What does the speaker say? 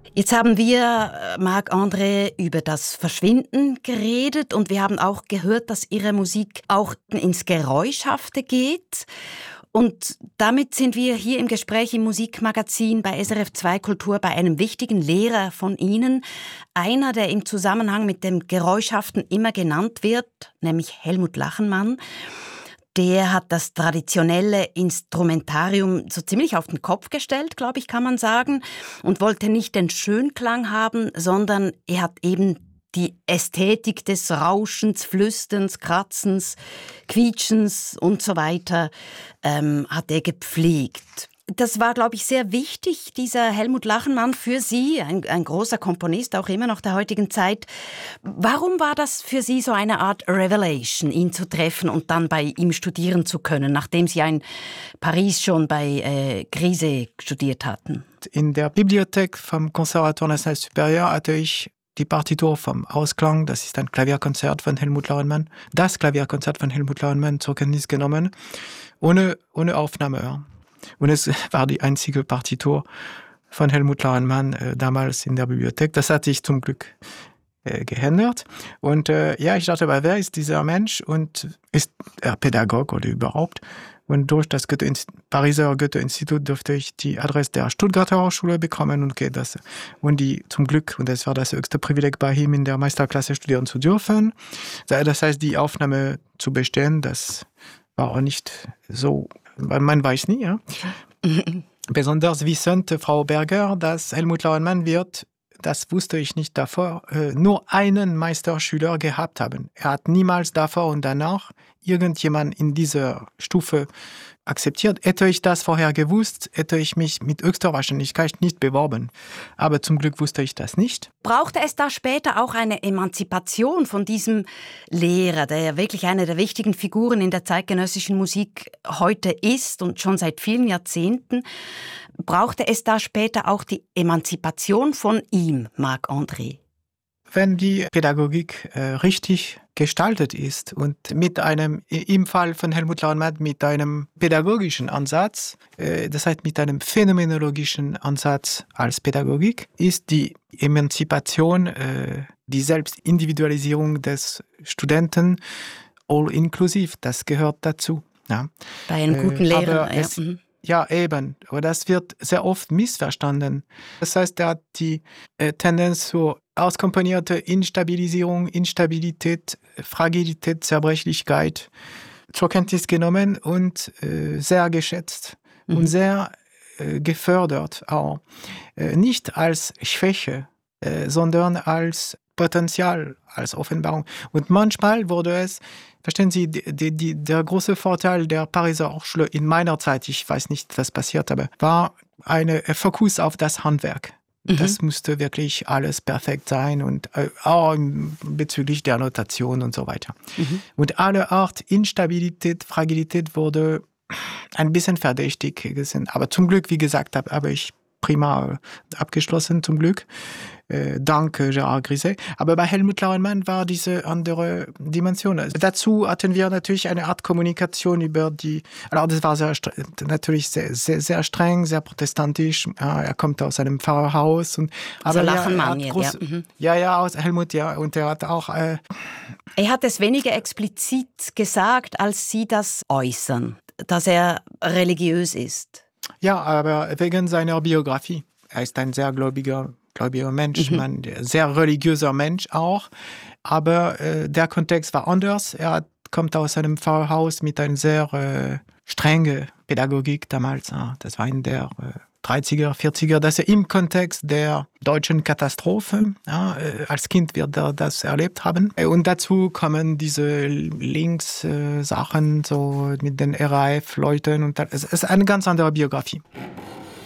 Jetzt haben wir, Marc-André, über das Verschwinden geredet und wir haben auch gehört, dass Ihre Musik auch ins Geräuschhafte geht. Und damit sind wir hier im Gespräch im Musikmagazin bei SRF 2 Kultur bei einem wichtigen Lehrer von Ihnen. Einer, der im Zusammenhang mit dem Geräuschhaften immer genannt wird, nämlich Helmut Lachenmann. Der hat das traditionelle Instrumentarium so ziemlich auf den Kopf gestellt, glaube ich, kann man sagen, und wollte nicht den Schönklang haben, sondern er hat eben die Ästhetik des Rauschens, Flüsterns, Kratzens, Quietschens und so weiter hat er gepflegt. Das war, glaube ich, sehr wichtig, dieser Helmut Lachenmann für Sie, ein großer Komponist, auch immer noch der heutigen Zeit. Warum war das für Sie so eine Art Revelation, ihn zu treffen und dann bei ihm studieren zu können, nachdem Sie in Paris schon bei Grise studiert hatten? In der Bibliothek vom Conservatoire National Supérieur hatte ich die Partitur vom Ausklang, das ist ein Klavierkonzert von Helmut Lachenmann, das Klavierkonzert von Helmut Lachenmann zur Kenntnis genommen, ohne Aufnahme. Und es war die einzige Partitur von Helmut Lachenmann damals in der Bibliothek. Das hat sich zum Glück geändert. Und ich dachte, wer ist dieser Mensch und ist er Pädagog oder überhaupt? Und durch das Pariser Goethe-Institut durfte ich die Adresse der Stuttgarter Hochschule bekommen und die zum Glück, und das war das höchste Privileg bei ihm, in der Meisterklasse studieren zu dürfen. Das heißt, die Aufnahme zu bestehen, das war auch nicht so, man weiß nie. Ja? Besonders wissend Frau Berger, dass Helmut Lachenmann wird, das wusste ich nicht davor, nur einen Meisterschüler gehabt haben. Er hat niemals davor und danach irgendjemand in dieser Stufe akzeptiert. Hätte ich das vorher gewusst, hätte ich mich mit höchster Wahrscheinlichkeit nicht beworben. Aber zum Glück wusste ich das nicht. Brauchte es da später auch eine Emanzipation von diesem Lehrer, der ja wirklich eine der wichtigen Figuren in der zeitgenössischen Musik heute ist und schon seit vielen Jahrzehnten? Brauchte es da später auch die Emanzipation von ihm, Marc-André? Wenn die Pädagogik richtig gestaltet ist und im Fall von Helmut Lachenmann mit einem pädagogischen Ansatz, das heißt mit einem phänomenologischen Ansatz als Pädagogik, ist die Emanzipation, die Selbstindividualisierung des Studenten all inklusiv, das gehört dazu. Ja. Bei einem guten Lehrer, Ja, eben. Aber das wird sehr oft missverstanden. Das heißt, er hat die Tendenz zur auskomponierte Instabilität, Fragilität, Zerbrechlichkeit zur Kenntnis genommen und sehr geschätzt und sehr gefördert auch. Nicht als Schwäche, sondern als Potenzial, als Offenbarung. Und manchmal wurde es, verstehen Sie, der große Vorteil der Pariser Hochschule in meiner Zeit, ich weiß nicht, was passiert, aber war ein Fokus auf das Handwerk. Das musste wirklich alles perfekt sein und auch bezüglich der Notation und so weiter. Und alle Art Instabilität, Fragilität wurde ein bisschen verdächtig gesehen. Aber zum Glück, wie gesagt, habe ich prima abgeschlossen, zum Glück. Dank Gérard Griset. Aber bei Helmut Lachenmann war diese andere Dimension. Dazu hatten wir natürlich eine Art Kommunikation über das war natürlich sehr streng, sehr protestantisch. Er kommt aus einem Pfarrerhaus. Also Lachenmann, aus Helmut, ja. Und er hat auch... Er hat es weniger explizit gesagt, als Sie das äußern, dass er religiös ist. Ja, aber wegen seiner Biografie. Er ist ein sehr gläubiger Mensch, ein sehr religiöser Mensch auch. Aber der Kontext war anders. Er kommt aus einem Pfarrhaus mit einer sehr strengen Pädagogik damals. Das war in der 30er, 40er. Das ist im Kontext der deutschen Katastrophe. Als Kind wird er das erlebt haben. Und dazu kommen diese Links-Sachen so mit den RAF-Leuten. Es ist eine ganz andere Biografie.